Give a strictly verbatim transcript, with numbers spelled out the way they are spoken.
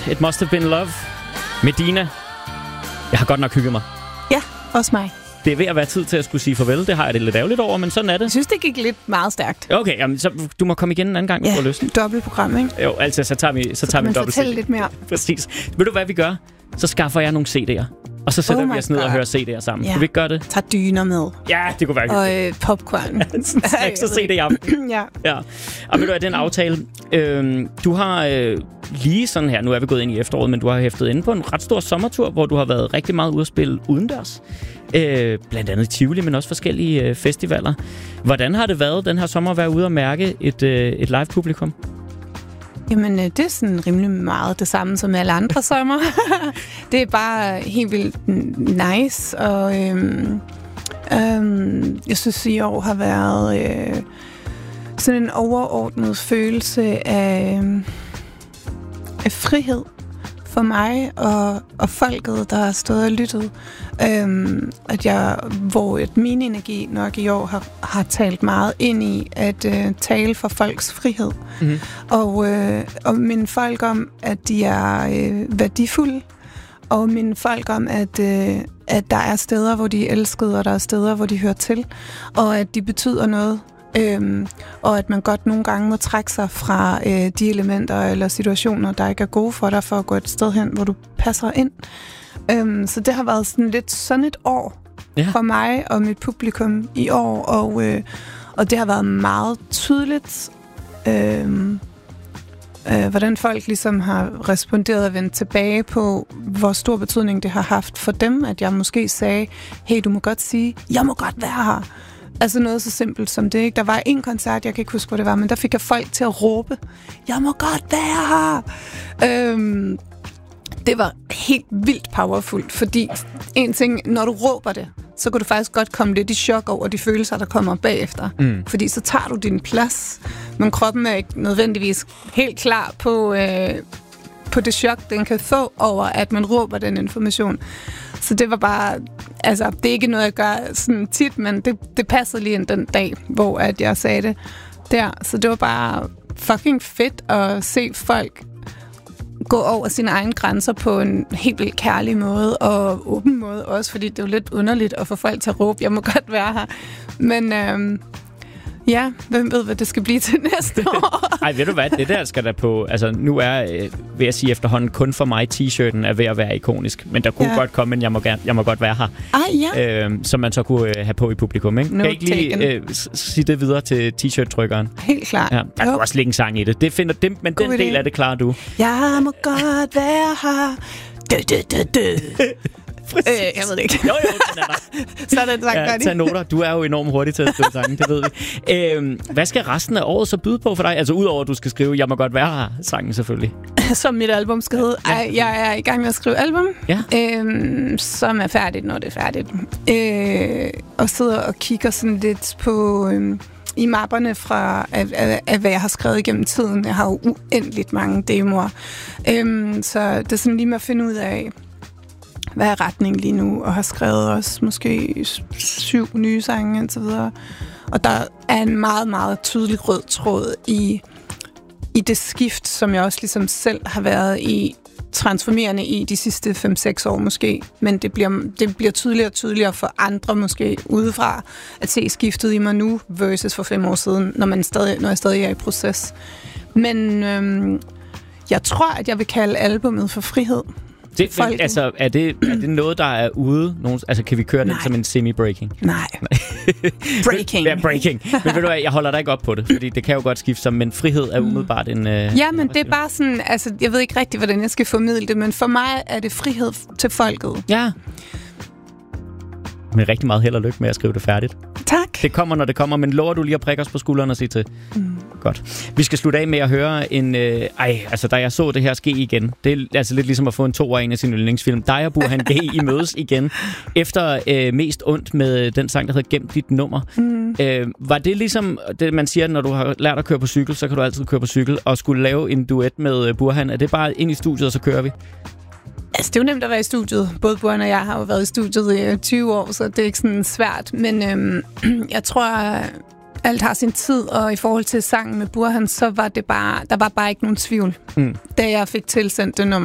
It Must Have Been Love. Medina. Jeg har godt nok hygget mig. Ja, også mig. Det er ved at være tid til at skulle sige farvel. Det har jeg det lidt ærgerligt over, men sådan er det. Jeg synes, det gik lidt meget stærkt. Okay, jamen, så du må komme igen en anden gang, hvis ja, du har lyst. dobbeltprogram, ikke? Jo, altså, så tager vi, så så tager vi man dobbelt. fortælle lidt mere. Præcis. Ved du, hvad vi gør? Så skaffer jeg nogle C D'er. Og så sætter oh vi os ned God. og hører C D'er sammen. Ja. Kan vi ikke gøre det? Tag dyner med. Ja, det kunne være Og øh, popcorn. Snacks og C D i aften. Ja. Ja. Og ved du hvad, den aftale, øh, du har øh, lige sådan her, nu er vi gået ind i efteråret, men du har hæftet inde på en ret stor sommertur, hvor du har været rigtig meget ude at spille udendørs. Øh, blandt andet Tivoli, men også forskellige øh, festivaler. Hvordan har det været den her sommer at være ude og mærke et, øh, et live-publikum? Jamen, det er sådan rimelig meget det samme som alle andre sommer. Det er bare helt vildt nice, og øhm, øhm, jeg synes, i år har været øh, sådan en overordnet følelse af, af frihed for mig og, og folket, der har stået og lyttet. Øhm, at jeg, hvor et min energi nok i år har, har talt meget ind i at øh, tale for folks frihed. Mm-hmm. Og, øh, og minde folk om, at de er øh, værdifulde. Og minde folk om, at, øh, at der er steder, hvor de er elskede, og der er steder, hvor de hører til. Og at de betyder noget. Øhm, og at man godt nogle gange må trække sig fra øh, de elementer eller situationer, der ikke er gode for dig, for at gå et sted hen, hvor du passer ind. Øhm, så det har været sådan lidt sådan et år ja. for mig og mit publikum i år, og, øh, og det har været meget tydeligt, øh, øh, hvordan folk ligesom har responderet og vendt tilbage på, hvor stor betydning det har haft for dem, at jeg måske sagde, hey, du må godt sige, jeg må godt være her. Altså noget så simpelt som det, ikke? Der var en koncert, jeg kan ikke huske, hvor det var, men der fik jeg folk til at råbe, jeg må godt være her! Øhm, det var helt vildt powerfult, fordi en ting, når du råber det, så kan du faktisk godt komme lidt i chok over de følelser, der kommer bagefter. Mm. Fordi så tager du din plads, men kroppen er ikke nødvendigvis helt klar på, øh, på det chok, den kan få over, at man råber den information. Så det var bare, altså, det er ikke noget, jeg gør sådan tit, men det, det passede lige ind den dag, hvor at jeg sagde det der. Så det var bare fucking fedt at se folk gå over sine egne grænser på en helt vildt kærlig måde, og åben måde også, fordi det er jo lidt underligt at få folk til at råbe, jeg må godt være her. Men øhm, ja, hvem ved, hvad det skal blive til næste år? Ej, ved du hvad, det der skal der på, altså nu er, øh, vil jeg sige efterhånden, kun for mig t-shirten er ved at være ikonisk, men der kunne ja. godt komme en, jeg må, gerne, jeg må godt være her, ah, ja. øh, som man så kunne øh, have på i publikum, ikke? No kan ikke lige øh, sige det videre til t-shirt-trykkeren? Helt klart. Ja, der kunne også ligge en sang i det, det finder, det, men God den del af det klarer du. Jeg må godt være her. Dø, dø, dø, dø. Øh, jeg ved det ikke. Jo, jo, den er der. Så er det sagt, ja, tag noter. Du er jo enormt hurtig til at skrive sange, det ved vi. Øhm, hvad skal resten af året så byde på for dig? Altså udover at du skal skrive, jeg må godt være her, sangen selvfølgelig. Som mit album skal hedde. Ja. Ej, jeg er i gang med at skrive album, ja. øhm, som er færdigt, når det er færdigt. Øh, og sidder og kigger sådan lidt på øhm, i mapperne fra, af, af, af, hvad jeg har skrevet igennem tiden. Jeg har jo uendeligt mange demoer. Øhm, så det er sådan lige med at finde ud af, hvad er retningen lige nu, og har skrevet også måske syv nye sange og så videre. Og der er en meget, meget tydelig rød tråd i, i det skift, som jeg også ligesom selv har været i, transformerende i de sidste fem seks år måske. Men det bliver, det bliver tydeligere og tydeligere for andre måske udefra at se skiftet i mig nu versus for fem år siden, når, man stadig, når jeg stadig er i proces. Men øhm, jeg tror, at jeg vil kalde albummet for Frihed. Det, men, altså, er det, er det noget, der er ude? Nogen, altså, kan vi køre Nej. den som en semi-breaking? Nej. Breaking. Ja, breaking. Men ved du hvad, jeg holder dig ikke op på det, fordi det kan jo godt skifte sig, men frihed er umiddelbart en... Øh, ja, men det er bare sådan, altså, jeg ved ikke rigtig, hvordan jeg skal formidle det, men for mig er det frihed til folket. Ja. Med rigtig meget held og lykke med at skrive det færdigt. Tak. Det kommer, når det kommer, men lover du lige at prikke os på skulderen og sige til? Mm. Godt. Vi skal slutte af med at høre en... Øh, ej, altså, da jeg så det her ske igen, det er altså lidt ligesom at få en toer af en af sine yndlingsfilm. Dig og Burhan G. I mødes igen, efter øh, Mest ondt med den sang, der hedder Gem dit nummer. Mm. Øh, var det ligesom det, man siger, når du har lært at køre på cykel, så kan du altid køre på cykel, og skulle lave en duet med Burhan? Er det bare ind i studiet, og så kører vi? Altså, det er jo nemt at være i studiet. Både Burhan og jeg har jo været i studiet i tyve år, så det er ikke sådan svært. Men øhm, jeg tror, alt har sin tid, og i forhold til sangen med Burhan, så var det bare, der var bare ikke nogen tvivl, mm. da jeg fik tilsendt det nummer.